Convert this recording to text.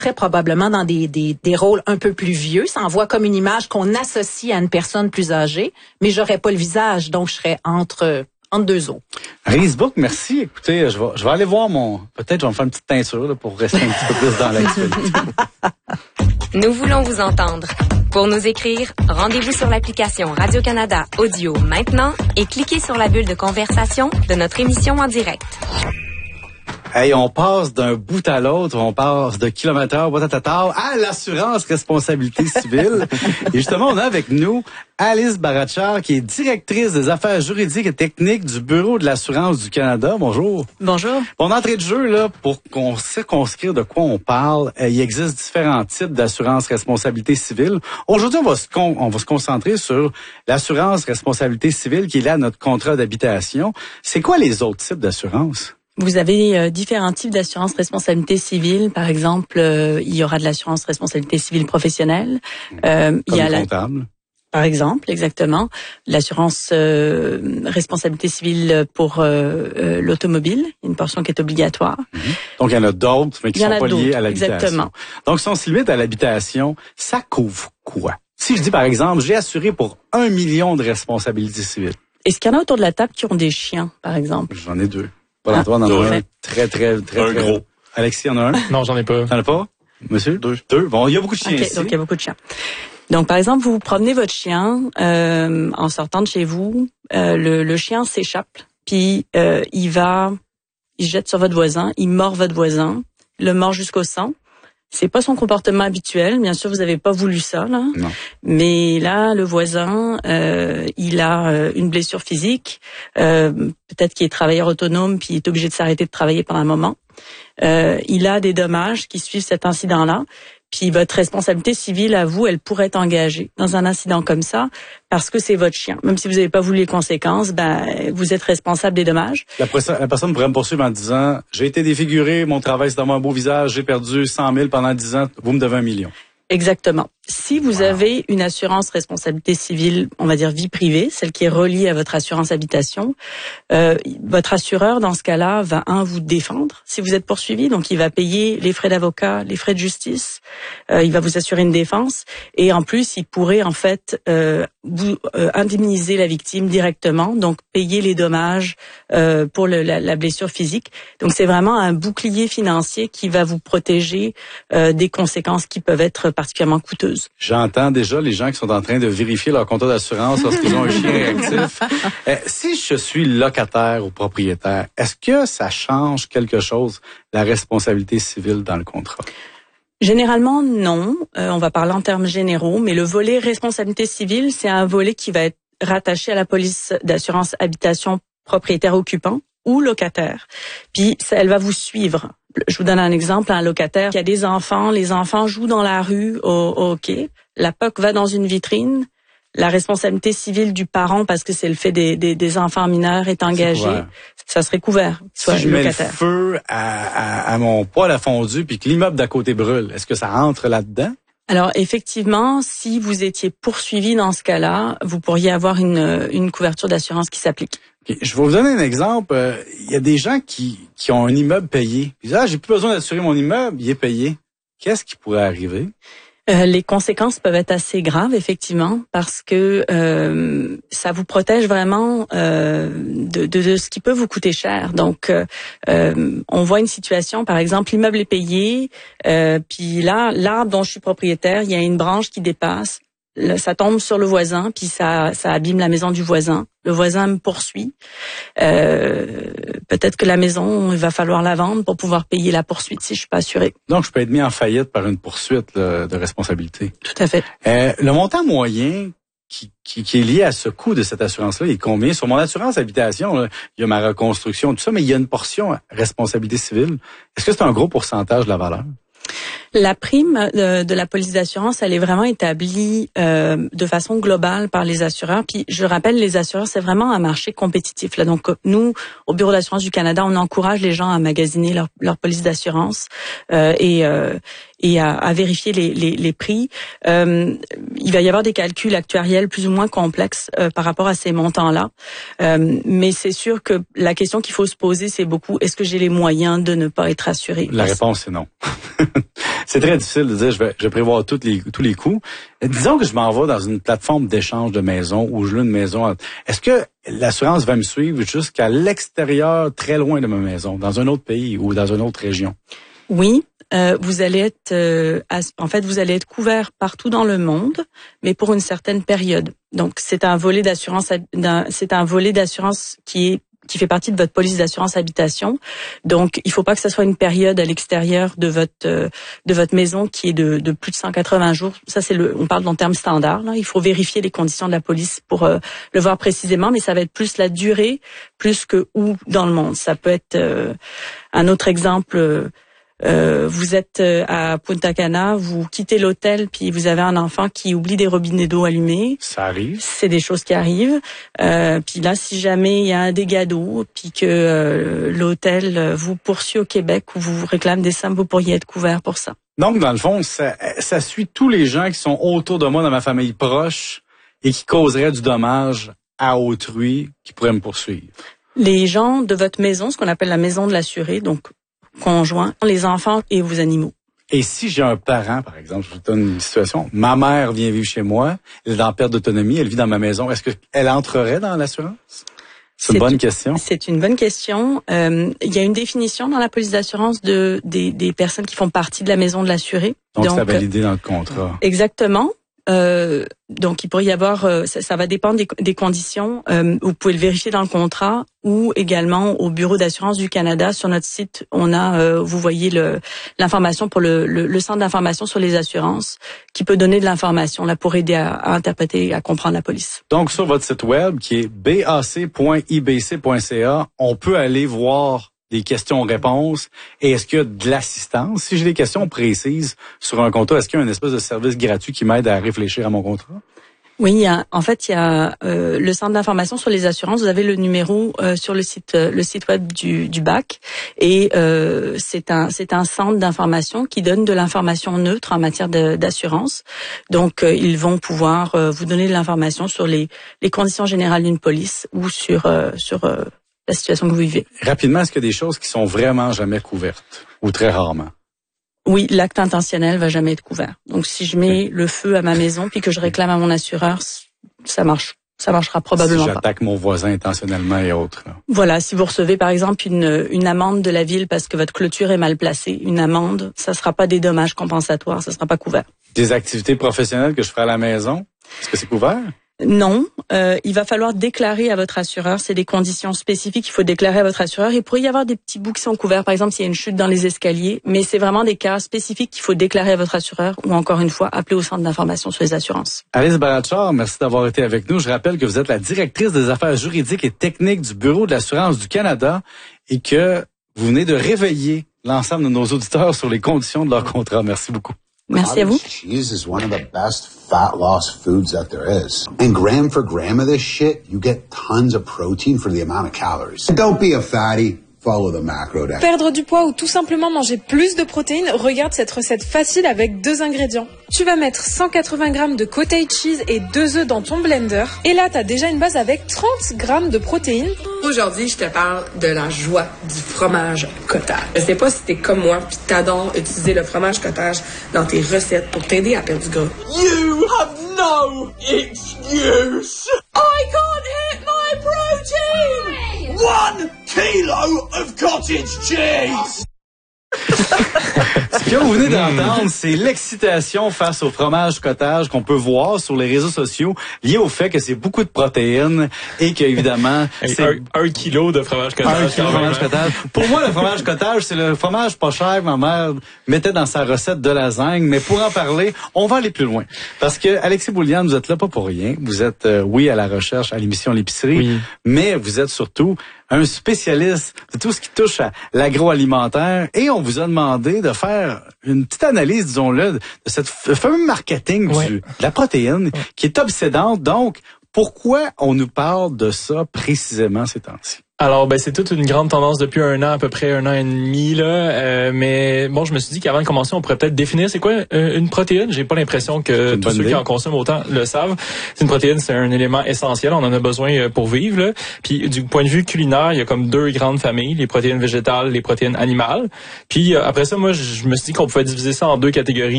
très probablement dans des rôles un peu plus vieux. Ça envoie comme une image qu'on associe à une personne plus âgée, mais j'aurais pas le visage, donc je serais entre deux eaux. Annelise Bourque, merci. Écoutez, je vais aller voir peut-être je vais me faire une petite teinture là, pour rester un petit peu plus dans l'actualité. Nous voulons vous entendre. Pour nous écrire, rendez-vous sur l'application Radio-Canada Audio maintenant et cliquez sur la bulle de conversation de notre émission en direct. Hey, on passe d'un bout à l'autre, on passe de kilomètre-heure à l'assurance responsabilité civile. Et justement, on a avec nous Alice Barachar, qui est directrice des affaires juridiques et techniques du Bureau de l'assurance du Canada. Bonjour. Bonjour. Pour entrée de jeu, là, pour qu'on circonscrire de quoi on parle, il existe différents types d'assurance responsabilité civile. Aujourd'hui, on va se concentrer sur l'assurance responsabilité civile qui est là notre contrat d'habitation. C'est quoi les autres types d'assurance? Vous avez différents types d'assurance responsabilité civile. Par exemple, il y aura de l'assurance responsabilité civile professionnelle. Comme il y a comptable. Par exemple, exactement. L'assurance responsabilité civile pour l'automobile, une portion qui est obligatoire. Donc, il y en a d'autres, mais qui sont pas liés à l'habitation. Exactement. Donc, si on se limite à l'habitation, ça couvre quoi? Si je dis, par exemple, j'ai assuré pour 1 million de responsabilités civiles. Est-ce qu'il y en a autour de la table qui ont des chiens, par exemple? J'en ai 2. Paul-Antoine en a un très gros. Alexis en a un? Non, j'en ai pas. T'en as pas? Monsieur? 2. Bon, il y a beaucoup de chiens ici. Donc, il y a beaucoup de chiens. Donc, par exemple, vous promenez votre chien en sortant de chez vous. Le chien s'échappe, puis il jette sur votre voisin, il mord votre voisin, le mord jusqu'au sang. C'est pas son comportement habituel. Bien sûr, vous avez pas voulu ça, là. Non. Mais là, le voisin, il a une blessure physique. Peut-être qu'il est travailleur autonome puis il est obligé de s'arrêter de travailler pendant un moment. Il a des dommages qui suivent cet incident-là. Puis votre responsabilité civile à vous, elle pourrait être engagée dans un incident comme ça parce que c'est votre chien. Même si vous n'avez pas voulu les conséquences, vous êtes responsable des dommages. La personne pourrait me poursuivre en disant « J'ai été défiguré, mon travail c'est dans un beau visage, j'ai perdu 100 000 pendant 10 ans, vous me devez 1 million. » Exactement. Si vous avez une assurance responsabilité civile, on va dire vie privée, celle qui est reliée à votre assurance habitation, votre assureur, dans ce cas-là, va vous défendre si vous êtes poursuivi. Donc, il va payer les frais d'avocat, les frais de justice. Il va vous assurer une défense. Et en plus, il pourrait, en fait, vous indemniser la victime directement, donc payer les dommages pour la blessure physique. Donc, c'est vraiment un bouclier financier qui va vous protéger des conséquences qui peuvent être particulièrement coûteuses. J'entends déjà les gens qui sont en train de vérifier leur contrat d'assurance lorsqu'ils ont un chien réactif. Si je suis locataire ou propriétaire, est-ce que ça change quelque chose, la responsabilité civile dans le contrat? Généralement, non. On va parler en termes généraux, mais le volet responsabilité civile, c'est un volet qui va être rattaché à la police d'assurance habitation propriétaire occupant ou locataire. Puis, elle va vous suivre. Je vous donne un exemple, un locataire qui a des enfants, les enfants jouent dans la rue au hockey, la POC va dans une vitrine, la responsabilité civile du parent, parce que c'est le fait des enfants mineurs, est engagée, ça serait couvert. Si je mets le feu à mon poêle à fondu puis que l'immeuble d'à côté brûle, est-ce que ça entre là-dedans? Alors effectivement, si vous étiez poursuivi dans ce cas-là, vous pourriez avoir une couverture d'assurance qui s'applique. Okay. Je vais vous donner un exemple. Il y a des gens qui ont un immeuble payé. Ils disent, j'ai plus besoin d'assurer mon immeuble, il est payé. Qu'est-ce qui pourrait arriver? Les conséquences peuvent être assez graves, effectivement, parce que ça vous protège vraiment de ce qui peut vous coûter cher. Donc, on voit une situation, par exemple, l'immeuble est payé, puis là, l'arbre dont je suis propriétaire, il y a une branche qui dépasse. Ça tombe sur le voisin, puis ça abîme la maison du voisin. Le voisin me poursuit. Peut-être que la maison, il va falloir la vendre pour pouvoir payer la poursuite si je suis pas assuré. Donc, je peux être mis en faillite par une poursuite de responsabilité. Tout à fait. Le montant moyen qui est lié à ce coût de cette assurance-là, il est combien? Sur mon assurance habitation, là, il y a ma reconstruction, tout ça, mais il y a une portion responsabilité civile. Est-ce que c'est un gros pourcentage de la valeur? La prime de la police d'assurance, elle est vraiment établie de façon globale par les assureurs. Puis je rappelle, les assureurs, c'est vraiment un marché compétitif. Là, donc nous, au Bureau d'assurance du Canada, on encourage les gens à magasiner leur police d'assurance et et à vérifier les prix. Il va y avoir des calculs actuariels plus ou moins complexes par rapport à ces montants-là. Mais c'est sûr que la question qu'il faut se poser, c'est beaucoup, est-ce que j'ai les moyens de ne pas être assuré? La réponse, c'est non. C'est très difficile de dire, je vais prévoir tous les coûts. Disons que je m'en vais dans une plateforme d'échange de maisons ou je loue une maison. Est-ce que l'assurance va me suivre jusqu'à l'extérieur, très loin de ma maison, dans un autre pays ou dans une autre région? Oui. Vous allez être couvert partout dans le monde, mais pour une certaine période. Donc, c'est un volet d'assurance qui fait partie de votre police d'assurance habitation. Donc, il faut pas que ce soit une période à l'extérieur de votre maison qui est de plus de 180 jours. Ça, on parle en termes standards, là. Il faut vérifier les conditions de la police pour le voir précisément, mais ça va être plus la durée, plus que où dans le monde. Ça peut être un autre exemple. Vous êtes à Punta Cana, vous quittez l'hôtel, puis vous avez un enfant qui oublie des robinets d'eau allumés. Ça arrive. C'est des choses qui arrivent. Puis là, si jamais il y a un dégât d'eau, puis que l'hôtel vous poursuit au Québec ou vous réclame des sommes, vous pourriez être couvert pour ça. Donc, dans le fond, ça suit tous les gens qui sont autour de moi dans ma famille proche et qui causeraient du dommage à autrui qui pourraient me poursuivre. Les gens de votre maison, ce qu'on appelle la maison de l'assuré, donc conjoint, les enfants et vos animaux. Et si j'ai un parent, par exemple, je vous donne une situation, ma mère vient vivre chez moi, elle est en perte d'autonomie, elle vit dans ma maison, est-ce qu'elle entrerait dans l'assurance? C'est une bonne question. C'est une bonne question. Il y a une définition dans la police d'assurance des personnes qui font partie de la maison de l'assuré. Donc c'est validé dans le contrat. Exactement. Donc, il pourrait y avoir, ça va dépendre des conditions. Vous pouvez le vérifier dans le contrat ou également au Bureau d'assurance du Canada. Sur notre site, on a, vous voyez l'information pour le centre d'information sur les assurances qui peut donner de l'information là pour aider à interpréter, à comprendre la police. Donc, sur votre site web qui est bac.ibc.ca, on peut aller voir des questions-réponses et est-ce qu'il y a de l'assistance? Si j'ai des questions précises sur un contrat, est-ce qu'il y a une espèce de service gratuit qui m'aide à réfléchir à mon contrat? Oui, il y a le centre d'information sur les assurances. Vous avez le numéro sur le site web du BAC et c'est un centre d'information qui donne de l'information neutre en matière d'assurance. Donc ils vont pouvoir vous donner de l'information sur les conditions générales d'une police ou sur la situation que vous vivez. Rapidement, est-ce qu'il y a des choses qui sont vraiment jamais couvertes ou très rarement? Oui, l'acte intentionnel va jamais être couvert. Donc, si je mets le feu à ma maison puis que je réclame à mon assureur, ça marchera probablement pas. Si j'attaque mon voisin intentionnellement et autres. Là. Voilà, si vous recevez par exemple une amende de la ville parce que votre clôture est mal placée, une amende, ça sera pas des dommages compensatoires, ça sera pas couvert. Des activités professionnelles que je ferai à la maison, est-ce que c'est couvert? Non, il va falloir déclarer à votre assureur. C'est des conditions spécifiques qu'il faut déclarer à votre assureur. Il pourrait y avoir des petits bouts qui sont couverts, par exemple s'il y a une chute dans les escaliers, mais c'est vraiment des cas spécifiques qu'il faut déclarer à votre assureur ou encore une fois, appeler au centre d'information sur les assurances. Alice Barachard, merci d'avoir été avec nous. Je rappelle que vous êtes la directrice des affaires juridiques et techniques du Bureau de l'assurance du Canada et que vous venez de réveiller l'ensemble de nos auditeurs sur les conditions de leur contrat. Merci beaucoup. Merci à vous. Cheese is one of the best fat loss foods that there is. And gram for gram of this shit, you get tons of protein for the amount of calories. Don't be a fatty. Follow the macro diet. Perdre du poids ou tout simplement manger plus de protéines, regarde cette recette facile avec 2 ingrédients. Tu vas mettre 180 grammes de cottage cheese et 2 œufs dans ton blender. Et là, t'as déjà une base avec 30 grammes de protéines. Aujourd'hui, je te parle de la joie du fromage cottage. Je sais pas si t'es comme moi pis t'adores utiliser le fromage cottage dans tes recettes pour t'aider à perdre du gras. You have no excuse! I can't hit my protein! 1 kilo of cottage cheese! Ce que vous venez d'entendre, c'est l'excitation face au fromage cottage qu'on peut voir sur les réseaux sociaux lié au fait que c'est beaucoup de protéines et qu'évidemment... c'est 1 kilo de fromage cottage. 1 kilo de fromage cottage. Pour moi, le fromage cottage, c'est le fromage pas cher que ma mère mettait dans sa recette de lasagne. Mais pour en parler, on va aller plus loin. Parce que Alexis Bouliane, vous êtes là pas pour rien. Vous êtes, oui, à la recherche, à l'émission L'Épicerie, oui. Mais vous êtes surtout un spécialiste de tout ce qui touche à l'agroalimentaire et on vous a demandé de faire une petite analyse, disons-le, de cette fameux marketing de la protéine qui est obsédante. Donc, pourquoi on nous parle de ça précisément ces temps-ci? Alors, c'est toute une grande tendance depuis un an, à peu près 1 an et demi, là. Mais bon, je me suis dit qu'avant de commencer, on pourrait peut-être définir c'est quoi une protéine. J'ai pas l'impression que tous ceux qui en consomment autant le savent. C'est une protéine, c'est un élément essentiel. On en a besoin pour vivre, là. Puis, du point de vue culinaire, il y a comme 2 grandes familles, les protéines végétales, les protéines animales. Puis, après ça, moi, je me suis dit qu'on pouvait diviser ça en 2 catégories.